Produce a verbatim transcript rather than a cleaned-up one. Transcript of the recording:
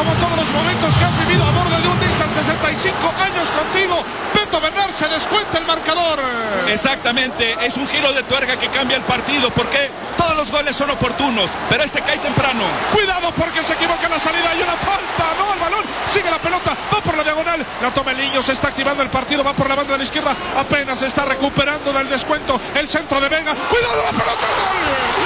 como todos los momentos que has vivido a bordo de un Nissan, sesenta y cinco años contigo. Beto Bernal, se descuenta el marcador. Exactamente, es un giro de tuerca que cambia el partido, porque todos los goles son oportunos, pero este cae temprano. Cuidado porque se equivoca en la salida, hay una falta, no, el balón, sigue la pelota, va por la diagonal, la toma el niño, se está activando el partido, va por la banda de la izquierda, apenas se está recuperando del descuento, el centro de Vega, cuidado la pelota, gol.